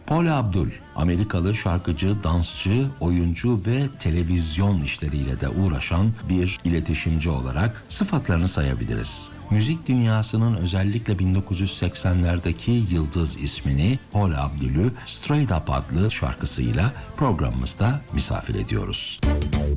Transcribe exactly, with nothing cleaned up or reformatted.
Paula Abdul, Amerikalı şarkıcı, dansçı, oyuncu ve televizyon işleriyle de uğraşan bir iletişimci olarak sıfatlarını sayabiliriz. Müzik dünyasının özellikle bin dokuz yüz seksenlerdeki yıldız ismini Paula Abdul'ü Straight Up adlı şarkısıyla programımızda misafir ediyoruz.